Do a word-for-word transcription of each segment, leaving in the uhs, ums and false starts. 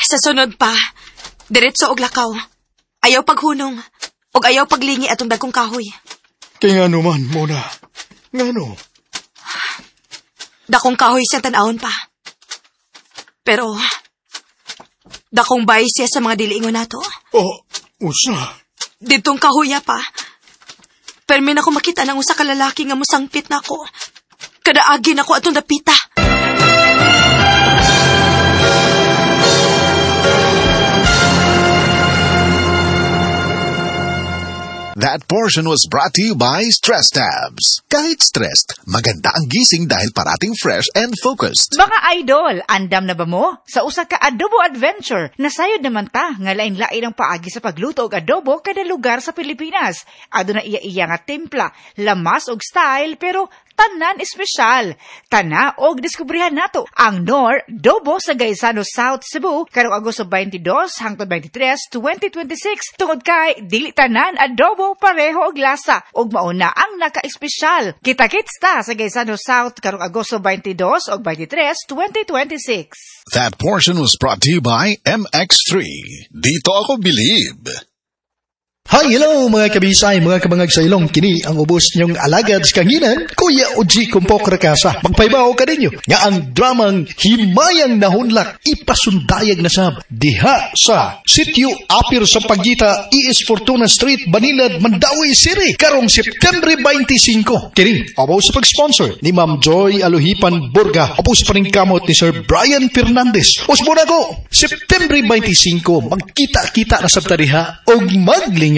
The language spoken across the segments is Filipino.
Sa sunod pa, diretso og lakaw. Ayaw paghunong, og ayaw paglingi atong dagkong kahoy. Kaya nga naman, Mona. Nga no? Dakong kahoy siya tanawon pa. Pero, dakong bay siya sa mga dilingon nato. Oh, usa. Ditong kahoya pa. Permi na ko makita ng usa ka lalaki nga musangpit na ako. Kadaagi na ko atong dapita. That portion was brought to you by Stress Tabs. Kahit stressed, maganda ang gising dahil parating fresh and focused. Mga idol, andam na ba mo? Sa usa ka adobo adventure, nasayod naman ta nga lain-lain ang paagi sa pagluto og adobo kada lugar sa Pilipinas. Aduna iya-iya nga timpla, lamas og style, pero tanan espesyal. Tana og diskubrihan nato ang Knorr Dobo sa Gaisano South Cebu karong Agosto twenty-two hangtod twenty-three, twenty twenty-six tungod kay dili tanan adobo pareho og lasa ug mauna ang naka-espesyal. Kita-kits ta sa Gaisano South karong Agosto twenty-two ug twenty-three, twenty twenty-six. That portion was brought to you by M X three. Dito ako believe. Hi, hello mga kabisay, mga kabangag sa ilong. Kini ang ubos niyong alagad sa kanginan, Kuya Oji Kumpok Rakasa. Magpaibaw ka ninyo nga ang dramang Himayang Nahunlak ipasundayag na sab diha sa Sitio Apir sa Pagita, E S Fortuna Street, Banilad, Mandawi City, karong September twenty-five. Kini, abaw sa pag-sponsor ni Ma'am Joy Aluhipan Burga, abaw sa paningkamot ni Sir Brian Fernandez. Usmuna ko, September twenty-five, magkita-kita na sab ta diha og magling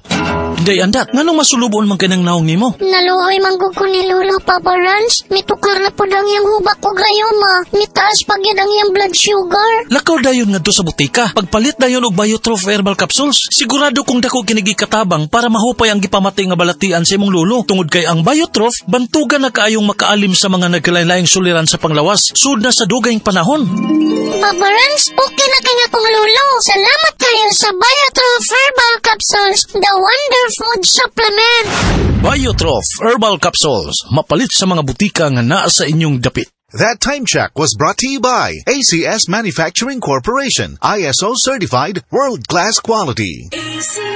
Day andak, nganong masulubon man kanang naong nimo? Naluoy manggug ko ni Lolo Papa Rans. Mitukar na po lang yung hubak ko gayoma. Mitaas pag yan ang yung blood sugar. Lakaw dayon nga do sa butika. Pagpalit dayon og Biotroph Herbal Capsules. Sigurado kung dako kinigi katabang para mahupay ang gipamatay nga balatian sa imong lolo. Tungod kay ang Biotroph, bantugan na kaayong makaalim sa mga nagkalain-laing suliran sa panglawas. Sud na sa dugayng panahon. Papa Rans, okay na kanya kong lolo. Salamat kayo sa Biotroph Herbal Capsules. The Wonder Food Supplement. Biotroph Herbal Capsules. Mapalit sa mga butika nga naa sa inyong dapit. That time check was brought to you by A C S Manufacturing Corporation. I S O certified, world-class quality.